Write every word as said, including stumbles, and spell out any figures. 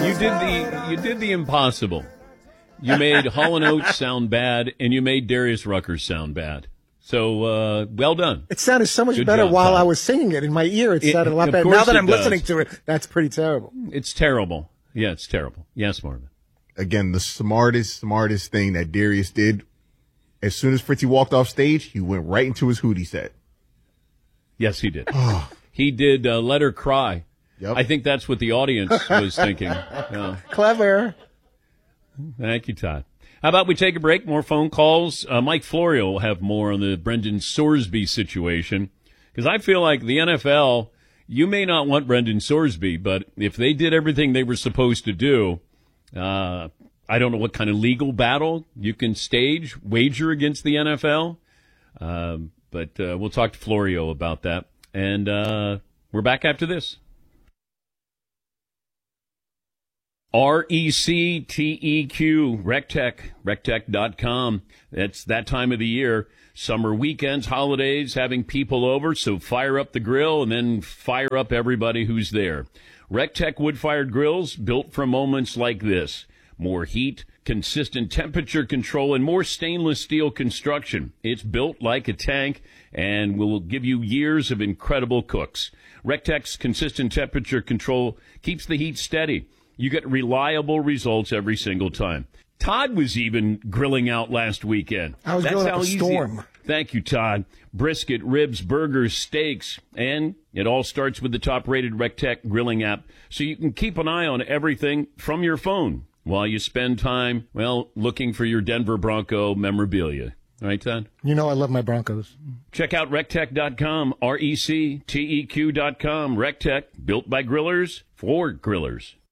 You did the you did the impossible. You made Hall and Oates sound bad, and you made Darius Rucker sound bad. So, uh, well done. It sounded so much Good better job, while Todd. I was singing it. In my ear, it It- sounded a lot of better. course Now that it I'm does. listening to it, that's pretty terrible. It's terrible. Yeah, it's terrible. Yes, Marvin. Again, the smartest, smartest thing that Darius did, as soon as Fritzy walked off stage, he went right into his Hootie set. Yes, he did. He did uh, Let Her Cry. Yep. I think that's what the audience was thinking. Yeah. Clever. Thank you, Todd. How about we take a break? More phone calls. Uh, Mike Florio will have more on the Brendan Sorsby situation. Because I feel like the N F L, you may not want Brendan Sorsby, but if they did everything they were supposed to do, uh, I don't know what kind of legal battle you can stage, wager against the N F L. Um, but uh, we'll talk to Florio about that. And uh, we're back after this. R E C T E Q, RecTech, RecTech dot com. It's that time of the year. Summer weekends, holidays, having people over, so fire up the grill and then fire up everybody who's there. RecTech wood-fired grills built for moments like this. More heat, consistent temperature control, and more stainless steel construction. It's built like a tank and will give you years of incredible cooks. RecTech's consistent temperature control keeps the heat steady. You get reliable results every single time. Todd was even grilling out last weekend. I was That's grilling how up a easy- storm. Thank you, Todd. Brisket, ribs, burgers, steaks, and it all starts with the top-rated RecTech grilling app, so you can keep an eye on everything from your phone while you spend time, well, looking for your Denver Bronco memorabilia. All right, Todd? You know I love my Broncos. Check out RecTech dot com, R E C T E Q dot com. RecTech, built by grillers for grillers.